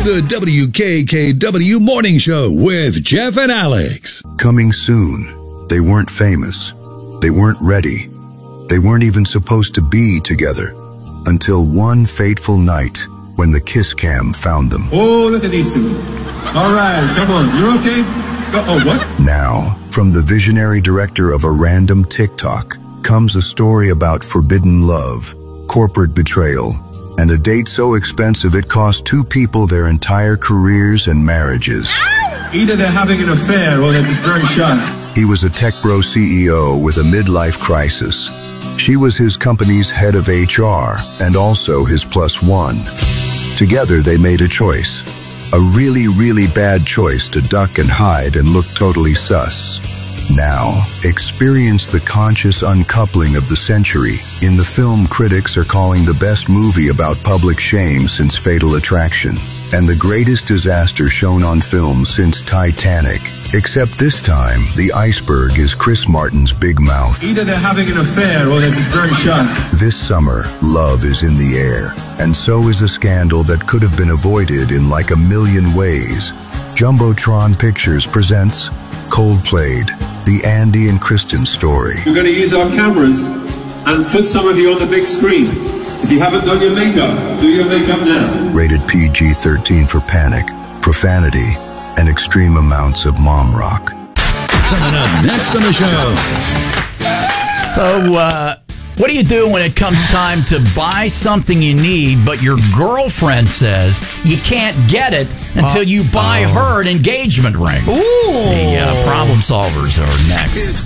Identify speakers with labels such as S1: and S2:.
S1: The WKKW Morning Show with Jeff and Alex.
S2: Coming soon. They weren't famous. They weren't ready. They weren't even supposed to be together. Until one fateful night when the Kiss Cam found them.
S3: Oh, look at these two. All right, come on. You're okay? Oh, what?
S2: Now, from the visionary director of a random TikTok comes a story about forbidden love, corporate betrayal, and a date so expensive it cost two people their entire careers and marriages.
S3: Either they're having an affair or they're just very shy.
S2: He was a tech bro CEO with a midlife crisis. She was his company's head of HR and also his plus one. Together they made a choice. A really, really bad choice to duck and hide and look totally sus. Now, experience the conscious uncoupling of the century in the film critics are calling the best movie about public shame since Fatal Attraction, and the greatest disaster shown on film since Titanic. Except this time, the iceberg is Chris Martin's big mouth.
S3: Either they're having an affair or they're just very shy.
S2: This summer, love is in the air, and so is a scandal that could have been avoided in like a million ways. Jumbotron Pictures presents Coldplayed, the Andy and Kristen story.
S3: We're going to use our cameras and put some of you on the big screen. If you haven't done your makeup, do your makeup now.
S2: Rated PG-13 for panic, profanity, and extreme amounts of mom rock.
S1: Coming up next on the show.
S4: So, what do you do when it comes time to buy something you need, but your girlfriend says you can't get it until you buy her an engagement ring?
S5: Ooh.
S4: The problem solvers are next.
S1: It's